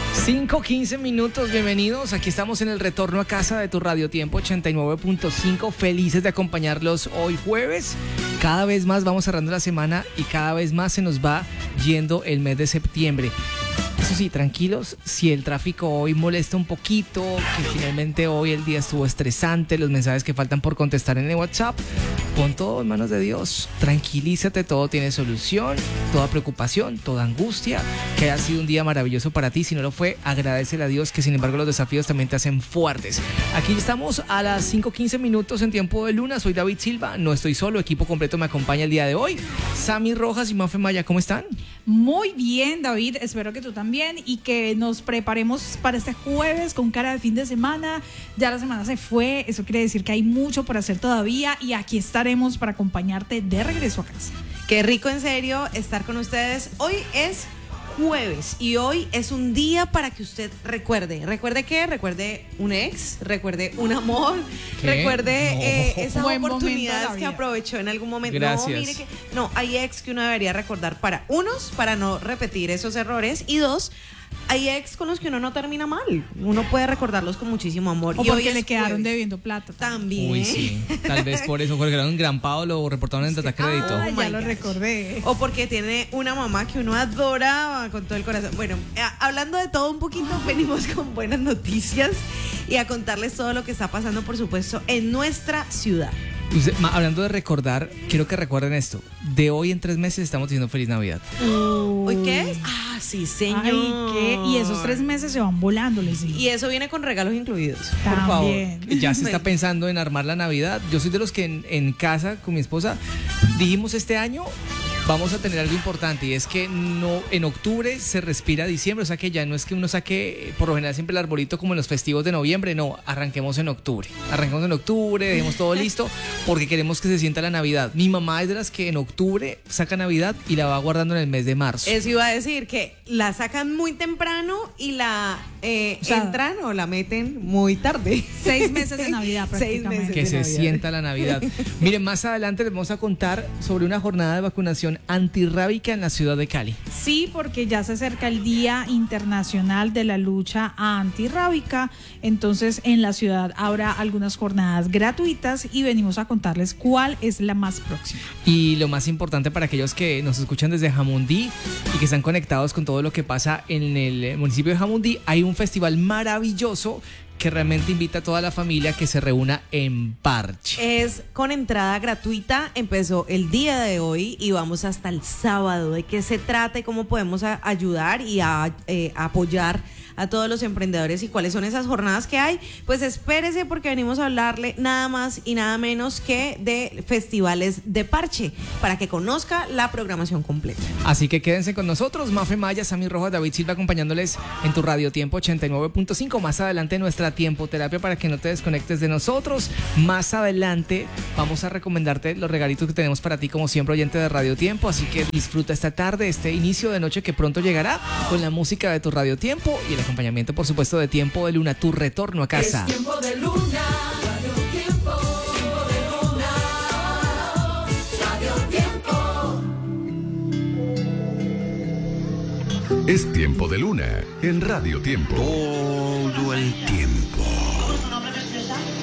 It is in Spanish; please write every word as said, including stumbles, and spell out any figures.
cinco quince minutos, bienvenidos. Aquí estamos en el retorno a casa de tu Radio Tiempo ochenta y nueve punto cinco. Felices de acompañarlos hoy jueves. Cada vez más vamos cerrando la semana y cada vez más se nos va yendo el mes de septiembre. Eso sí, tranquilos, si el tráfico hoy molesta un poquito, que finalmente hoy el día estuvo estresante, los mensajes que faltan por contestar en el WhatsApp, pon todo en manos de Dios, tranquilízate, todo tiene solución, toda preocupación, toda angustia, que haya sido un día maravilloso para ti, si no lo fue, agradécele a Dios, que sin embargo los desafíos también te hacen fuertes. Aquí estamos a las cinco quince minutos en Tiempo de Luna, soy David Silva, no estoy solo, equipo completo me acompaña el día de hoy. Sammy Rojas y Mafe Maya, ¿cómo están? Muy bien, David, espero que tú también y que nos preparemos para este jueves con cara de fin de semana. Ya la semana se fue, eso quiere decir que hay mucho por hacer todavía y aquí estaremos para acompañarte de regreso a casa. Qué rico, en serio, estar con ustedes. Hoy es jueves y hoy es un día para que usted recuerde. ¿Recuerde qué? Recuerde un ex, recuerde un amor, ¿Qué? recuerde No. eh, esas Buen oportunidades momento de que la vida. aprovechó en algún momento. Gracias. No, mire que no, hay ex que uno debería recordar para unos, para no repetir esos errores, y dos, hay ex con los que uno no termina mal. Uno puede recordarlos con muchísimo amor. O y porque hoy le es quedaron jueves. debiendo plata. También. Uy, sí, tal vez por eso, porque era un gran Pablo, lo reportaron en Data Crédito. Ah, Oh ya my lo gosh. recordé. O porque tiene una mamá que uno adora con todo el corazón. Bueno, eh, hablando de todo un poquito, venimos con buenas noticias y a contarles todo lo que está pasando, por supuesto, en nuestra ciudad. Usted, ma, hablando de recordar, quiero que recuerden esto. De hoy en tres meses estamos diciendo Feliz Navidad. ¿Hoy qué es? Ah, sí, señor. Ay, ¿qué? Y esos tres meses se van volando, les digo. Y eso viene con regalos incluidos, por favor. También. Ya se está pensando en armar la Navidad. Yo soy de los que en, en casa con mi esposa dijimos este año vamos a tener algo importante, y es que no en octubre se respira diciembre, o sea que ya no es que uno saque por lo general siempre el arbolito como en los festivos de noviembre, no, arranquemos en octubre. Arranquemos en octubre, dejemos todo listo porque queremos que se sienta la Navidad. Mi mamá es de las que en octubre saca Navidad y la va guardando en el mes de marzo. Eso iba a decir, que la sacan muy temprano y la eh, O sea, entran o la meten muy tarde. Seis meses de Navidad Seis prácticamente. meses Que de se Navidad. sienta la Navidad. Miren, más adelante les vamos a contar sobre una jornada de vacunación antirrábica en la ciudad de Cali. Sí, porque ya se acerca el Día Internacional de la Lucha Antirrábica, entonces en la ciudad habrá algunas jornadas gratuitas y venimos a contarles cuál es la más próxima. Y lo más importante para aquellos que nos escuchan desde Jamundí y que están conectados con todo lo que pasa en el municipio de Jamundí, hay un festival maravilloso que realmente invita a toda la familia a que se reúna en Parche. Es con entrada gratuita, empezó el día de hoy y vamos hasta el sábado. ¿De qué se trata y cómo podemos a- ayudar y a, eh, apoyar a todos los emprendedores y cuáles son esas jornadas que hay? Pues espérese, porque venimos a hablarle nada más y nada menos que de festivales de parche, para que conozca la programación completa. Así que quédense con nosotros, Mafe Maya, Sammy Rojas, David Silva, acompañándoles en tu Radio Tiempo ochenta y nueve punto cinco. Más adelante nuestra Tiempo Terapia para que no te desconectes de nosotros. Más adelante vamos a recomendarte los regalitos que tenemos para ti, como siempre, oyente de Radio Tiempo. Así que disfruta esta tarde, este inicio de noche que pronto llegará, con la música de tu Radio Tiempo y el acompañamiento, por supuesto, de Tiempo de Luna, tu retorno a casa. Es tiempo de luna, radio tiempo, tiempo de luna, radio tiempo. Es Tiempo de Luna en Radio Tiempo. Todo el tiempo.